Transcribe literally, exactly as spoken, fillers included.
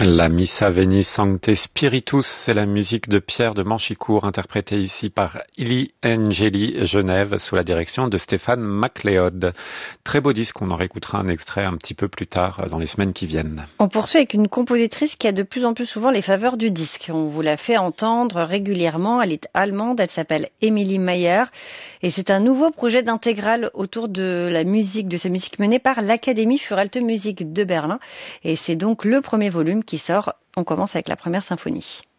La Missa Veni Sancte Spiritus, c'est la musique de Pierre de Manchicourt, interprétée ici par Ili Angeli Genève, sous la direction de Stéphane MacLeod. Très beau disque, on en réécoutera un extrait un petit peu plus tard, dans les semaines qui viennent. On poursuit avec une compositrice qui a de plus en plus souvent les faveurs du disque. On vous l'a fait entendre régulièrement, elle est allemande, elle s'appelle Emilie Mayer, et c'est un nouveau projet d'intégrale autour de la musique, de sa musique menée par l'Académie für Alte Musik de Berlin, et c'est donc le premier volume qui sort. On commence avec la première symphonie.